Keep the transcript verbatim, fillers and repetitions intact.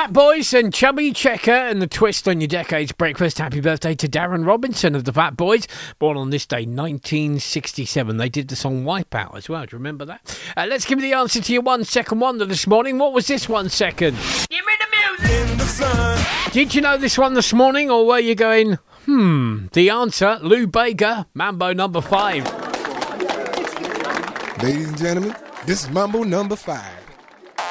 Fat Boys and Chubby Checker and the twist on your Decades Breakfast. Happy birthday to Darren Robinson of the Fat Boys, born on this day, nineteen sixty-seven. They did the song Wipeout as well. Do you remember that? Uh, let's give you the answer to your one second wonder this morning. What was this one second? Give me the music. In the sun. Did you know this one this morning, or were you going, hmm? The answer, Lou Bega, Mambo number five. Ladies and gentlemen, this is Mambo number five.